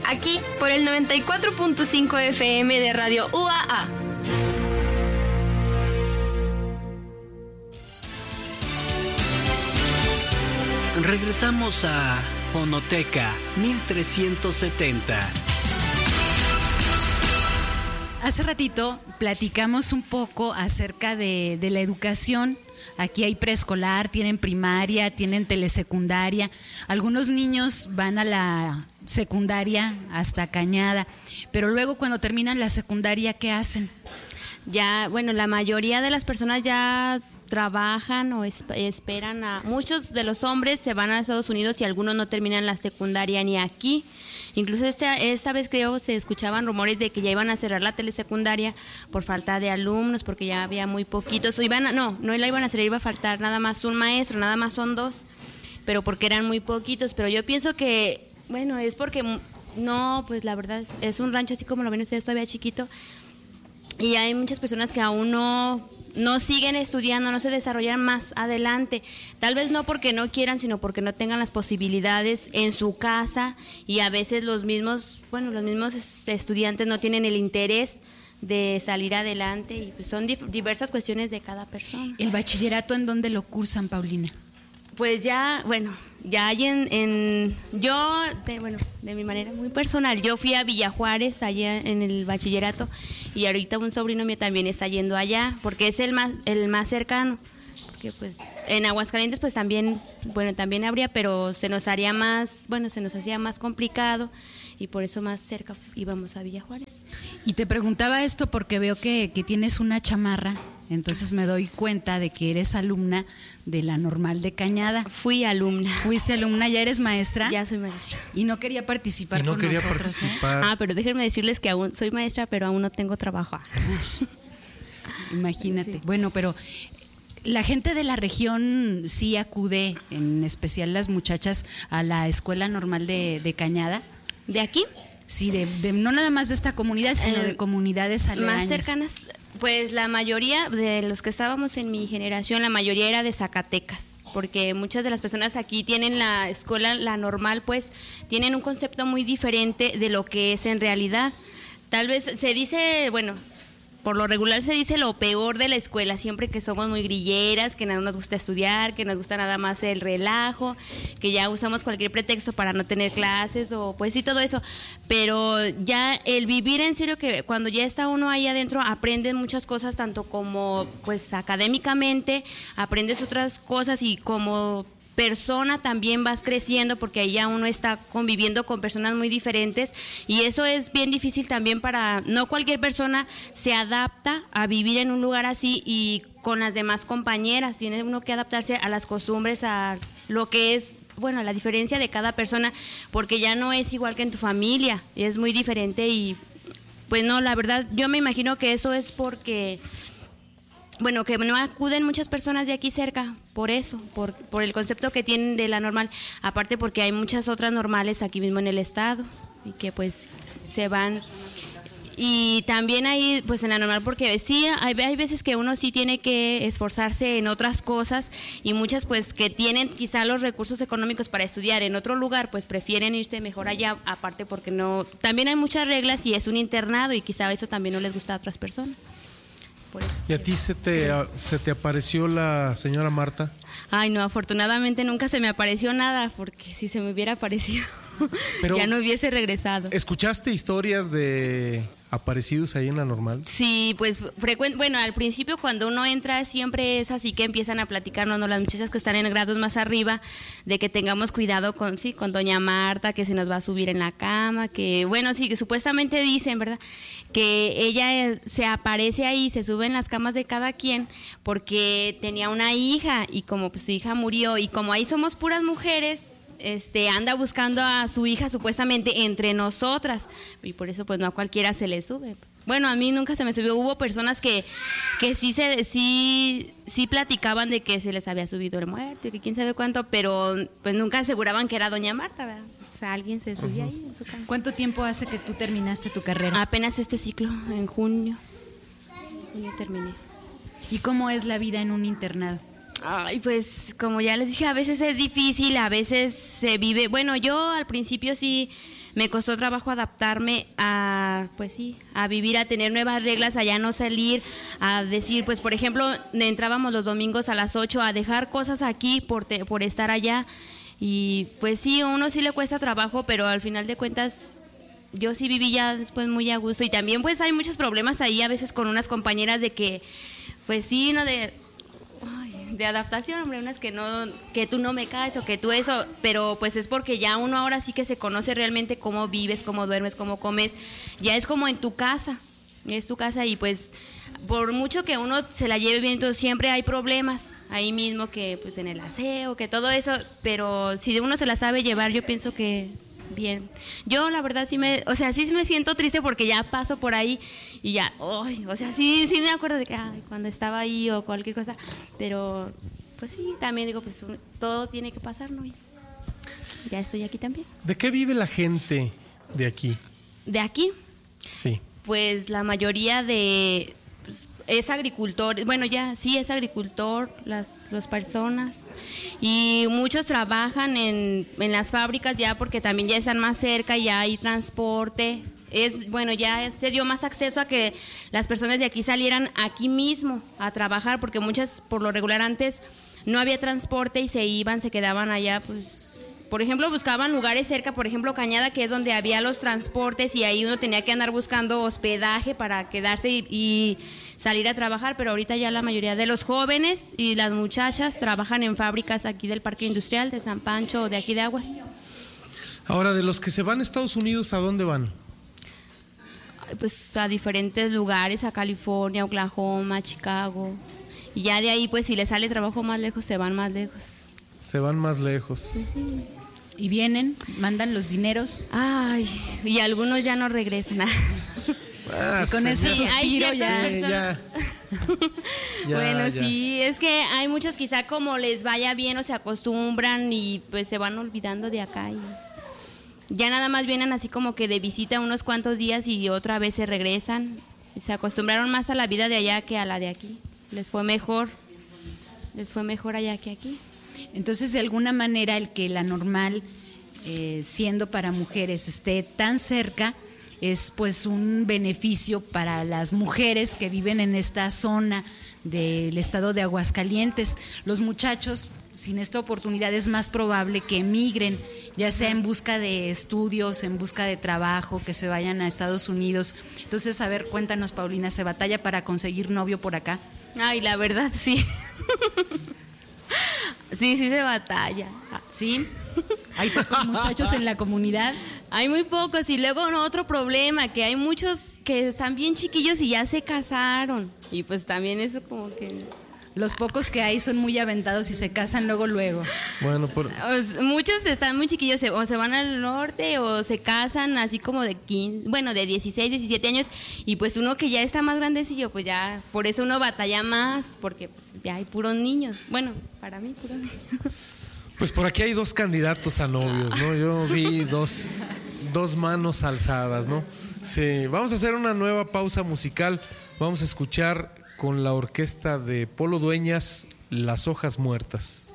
aquí por el 94.5 FM de Radio UAA. Regresamos a Fonoteca 1370. Hace ratito platicamos un poco acerca de la educación. Aquí hay preescolar, tienen primaria, tienen telesecundaria. Algunos niños van a la secundaria hasta Cañada, pero luego cuando terminan la secundaria, ¿qué hacen? Ya, bueno, la mayoría de las personas ya trabajan o esperan muchos de los hombres se van a Estados Unidos y algunos no terminan la secundaria ni aquí. Incluso esta vez creo se escuchaban rumores de que ya iban a cerrar la telesecundaria por falta de alumnos, porque ya había muy poquitos. No la iban a cerrar, iba a faltar nada más un maestro, nada más son 2, pero porque eran muy poquitos. Pero yo pienso que, bueno, es porque no, pues la verdad es un rancho así como lo ven ustedes, todavía chiquito, y hay muchas personas que aún no siguen estudiando, no se desarrollan más adelante, tal vez no porque no quieran, sino porque no tengan las posibilidades en su casa, y a veces los mismos estudiantes no tienen el interés de salir adelante, y pues son diversas cuestiones de cada persona. ¿El bachillerato en dónde lo cursan, Paulina? Pues ya, bueno, ya hay de mi manera muy personal, yo fui a Villa Juárez allá en el bachillerato, y ahorita un sobrino mío también está yendo allá, porque es el más cercano, porque pues en Aguascalientes pues también habría, pero se nos hacía más complicado, y por eso más cerca íbamos a Villa Juárez. Y te preguntaba esto porque veo que tienes una chamarra, entonces me doy cuenta de que eres alumna de la Normal de Cañada. Fui alumna. ¿Fuiste alumna? ¿Ya eres maestra? Ya soy maestra. Y no quería participar con nosotros. Pero déjenme decirles que aún soy maestra, pero aún no tengo trabajo. Imagínate. Sí. Bueno, pero la gente de la región sí acude, en especial las muchachas, a la Escuela Normal de Cañada. ¿De aquí? Sí, no nada más de esta comunidad, sino de comunidades aledañas. Más cercanas. Pues la mayoría de los que estábamos en mi generación, la mayoría era de Zacatecas, porque muchas de las personas aquí tienen la escuela, la normal, pues tienen un concepto muy diferente de lo que es en realidad. Tal vez se dice, bueno, por lo regular se dice lo peor de la escuela, siempre que somos muy grilleras, que no nos gusta estudiar, que nos gusta nada más el relajo, que ya usamos cualquier pretexto para no tener clases, o pues sí, todo eso. Pero ya el vivir en serio, que cuando ya está uno ahí adentro, aprendes muchas cosas, tanto como pues académicamente, aprendes otras cosas, y como persona también vas creciendo, porque ahí ya uno está conviviendo con personas muy diferentes, y eso es bien difícil también no cualquier persona se adapta a vivir en un lugar así y con las demás compañeras, tiene uno que adaptarse a las costumbres, a lo que es, bueno, la diferencia de cada persona, porque ya no es igual que en tu familia, es muy diferente. Y pues no, la verdad yo me imagino que eso es porque, bueno, que no acuden muchas personas de aquí cerca, por eso, por el concepto que tienen de la normal, aparte porque hay muchas otras normales aquí mismo en el estado, y que pues se van. Y también hay, pues en la normal, porque sí, hay veces que uno sí tiene que esforzarse en otras cosas, y muchas pues que tienen quizá los recursos económicos para estudiar en otro lugar, pues prefieren irse mejor allá, aparte porque también hay muchas reglas y es un internado, y quizá eso también no les gusta a otras personas. ¿Y a ti se te apareció la señora Marta? Ay, no, afortunadamente nunca se me apareció nada, porque si se me hubiera aparecido ya no hubiese regresado. ¿Escuchaste historias de aparecidos ahí en la normal? Sí, pues bueno, al principio cuando uno entra siempre es así que empiezan a platicarnos, ¿no? Las muchachas que están en grados más arriba, de que tengamos cuidado con doña Marta, que se nos va a subir en la cama, que bueno, sí, que supuestamente dicen, ¿verdad?, que ella se aparece ahí, se sube en las camas de cada quien, porque tenía una hija, y como pues su hija murió, y como ahí somos puras mujeres, anda buscando a su hija supuestamente entre nosotras, y por eso pues no a cualquiera se le sube. Bueno, a mí nunca se me subió. Hubo personas que sí platicaban de que se les había subido el muerto, que quién sabe cuánto, pero pues nunca aseguraban que era doña Marta, ¿verdad? O sea, alguien se subía ahí en su cama. ¿Cuánto tiempo hace que tú terminaste tu carrera? Apenas este ciclo, en junio terminé. ¿Y cómo es la vida en un internado? Ay, pues como ya les dije, a veces es difícil, a veces se vive. Bueno, yo al principio sí me costó trabajo adaptarme a, pues sí, a vivir, a tener nuevas reglas, a ya no salir, a decir, pues por ejemplo, entrábamos los domingos a las 8 a dejar cosas aquí por estar allá. Y pues sí, a uno sí le cuesta trabajo, pero al final de cuentas yo sí viví ya después muy a gusto. Y también pues hay muchos problemas ahí a veces con unas compañeras de que, pues sí, no de adaptación, hombre, unas que tú no me caes o que tú eso, pero pues es porque ya uno ahora sí que se conoce realmente cómo vives, cómo duermes, cómo comes, ya es como en tu casa, es tu casa y pues por mucho que uno se la lleve bien, entonces siempre hay problemas ahí mismo, que pues en el aseo, que todo eso, pero si uno se la sabe llevar, yo pienso que bien. Yo la verdad sí me siento triste porque ya paso por ahí y ya, sí me acuerdo de que cuando estaba ahí o cualquier cosa, pero pues sí, también digo, pues todo tiene que pasar, ¿no? Y ya estoy aquí también. ¿De qué vive la gente de aquí? ¿De aquí? Sí. Pues la mayoría es agricultor, bueno ya sí es agricultor, las personas, y muchos trabajan en las fábricas ya porque también ya están más cerca, ya hay transporte, ya se dio más acceso a que las personas de aquí salieran aquí mismo a trabajar, porque muchas por lo regular antes no había transporte y se quedaban allá, pues por ejemplo buscaban lugares cerca, por ejemplo Cañada, que es donde había los transportes, y ahí uno tenía que andar buscando hospedaje para quedarse y salir a trabajar, pero ahorita ya la mayoría de los jóvenes y las muchachas trabajan en fábricas aquí del Parque Industrial de San Pancho o de aquí de Aguas. Ahora, de los que se van a Estados Unidos, ¿a dónde van? Pues a diferentes lugares, a California, Oklahoma, Chicago, y ya de ahí pues si les sale trabajo más lejos, se van más lejos. Se van más lejos. Sí. Y vienen, mandan los dineros. Ay, y algunos ya no regresan. Y con ese suspiro ya. Bueno, sí, es que hay muchos quizá como les vaya bien o se acostumbran y pues se van olvidando de acá y ya nada más vienen así como que de visita unos cuantos días y otra vez se regresan. Se acostumbraron más a la vida de allá que a la de aquí. Les fue mejor allá que aquí. Entonces, de alguna manera, el que la normal, siendo para mujeres, esté tan cerca, es pues un beneficio para las mujeres que viven en esta zona del estado de Aguascalientes. Los muchachos, sin esta oportunidad, es más probable que emigren, ya sea en busca de estudios, en busca de trabajo, que se vayan a Estados Unidos. Entonces, a ver, cuéntanos, Paulina, ¿se batalla para conseguir novio por acá? Ay, la verdad, sí. Sí se batalla. ¿Sí? ¿Hay pocos muchachos en la comunidad? Hay muy pocos, y luego otro problema, que hay muchos que están bien chiquillos y ya se casaron. Y pues también eso como que... Los pocos que hay son muy aventados y se casan luego. Bueno, muchos están muy chiquillos, o se van al norte o se casan así como de 16, 17 años, y pues uno que ya está más grandecillo, pues ya, por eso uno batalla más, porque pues ya hay puros niños. Bueno, para mí puros niños. Pues por aquí hay 2 candidatos a novios, ¿no? Yo vi dos manos alzadas, ¿no? Sí, vamos a hacer una nueva pausa musical. Vamos a escuchar con la orquesta de Polo Dueñas, Las Hojas Muertas.